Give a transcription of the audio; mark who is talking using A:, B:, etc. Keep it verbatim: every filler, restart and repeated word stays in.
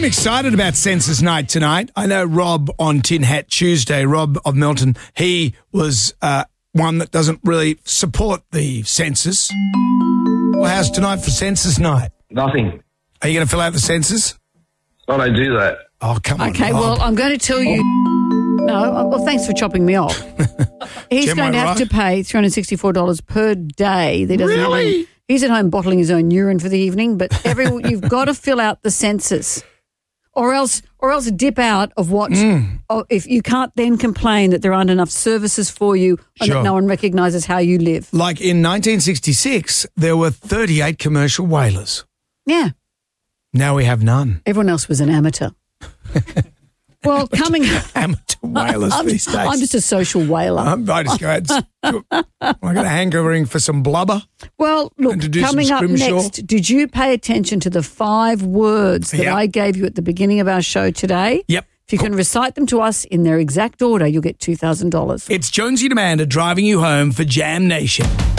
A: excited about Census Night tonight. I know Rob on Tin Hat Tuesday, Rob of Milton, he was uh, one that doesn't really support the census. Well, how's tonight for Census Night?
B: Nothing.
A: Are you going to fill out the census?
B: I don't do that.
A: Oh, come on,
C: Okay,
A: Rob.
C: well, I'm going to tell you. No, well, thanks for chopping me off. He's
A: Am
C: going
A: I
C: to have
A: right?
C: to pay three hundred sixty-four dollars per day. That doesn't
A: Really?
C: Even, he's at home bottling his own urine for the evening, but every you've got to fill out the census, or else, or else dip out of what.
A: Mm.
C: Or if you can't then complain that there aren't enough services for you, and
A: Sure.
C: that no one recognises how you live.
A: Like in nineteen sixty-six, there were thirty-eight commercial whalers.
C: Yeah,
A: Now we have none.
C: everyone else was an amateur. Well, coming.
A: Amateur whalers
C: I'm,
A: these days.
C: I'm just a social whaler.
A: Um, I just go out. I got a hankering for some blubber.
C: Well, look,
A: And to do some
C: coming up
A: scrimshaw.
C: next, did you pay attention to the five words that
A: Yep.
C: I gave you at the beginning of our show today?
A: Yep.
C: If you can recite them to us in their exact order, you'll get two thousand dollars.
A: It's Jonesy and Amanda driving you home for Jam Nation.